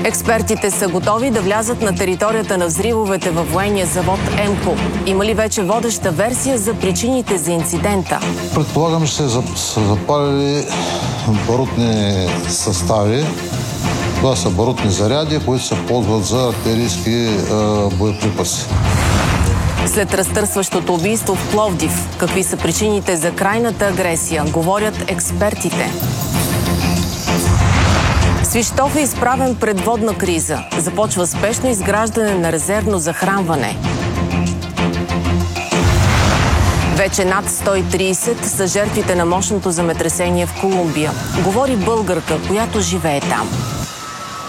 Експертите са готови да влязат на територията на взривовете във военния завод ЕМКО. Има ли вече водеща версия за причините за инцидента? Предполагам, че са запалили барутни състави. Това са барутни заряди, които се ползват за артилерийски боеприпаси. След разтърсващото убийство в Пловдив, какви са причините за крайната агресия, говорят експертите. Свищов е изправен пред водна криза. Започва спешно изграждане на резервно захранване. Вече над 130 са жертвите на мощното земетресение в Колумбия. Говори българка, която живее там.